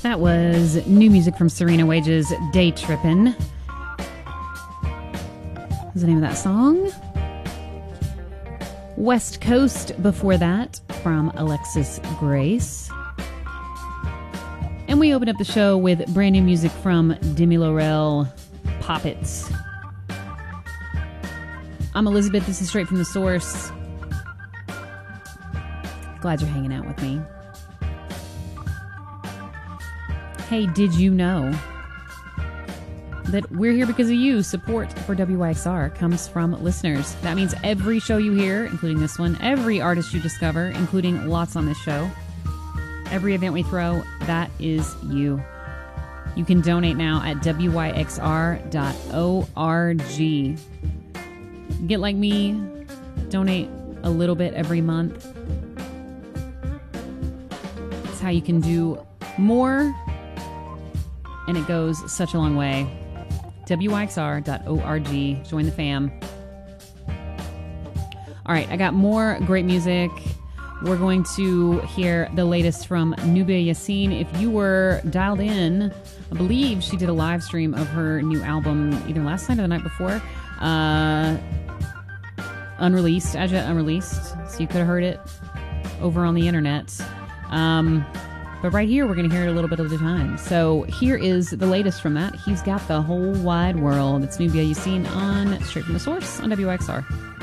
That was new music from Serena Wages, Day Trippin'. What's the name of that song? West Coast before that from Alexis Grace. And we open up the show with brand new music from Demi Laurel, Poppets. I'm Elizabeth. This is Straight from the Source. Glad you're hanging out with me. Hey, did you know that we're here because of you? Support for WYXR comes from listeners. That means every show you hear, including this one, every artist you discover, including lots on this show, every event we throw, that is you. You can donate now at wyxr.org. Get like me, donate a little bit every month. It's how you can do more, and it goes such a long way. wyxr.org. Join the fam. All right, I got more great music. We're going to hear the latest from Nubia Yassin. If you were dialed in, I believe she did a live stream of her new album either last night or the night before. Unreleased, Aja Unreleased. So you could have heard it over on the internet. But right here, we're going to hear it a little bit at a time. So here is the latest from that. He's got the whole wide world. It's Nubia Yassin on Straight from the Source on WXR.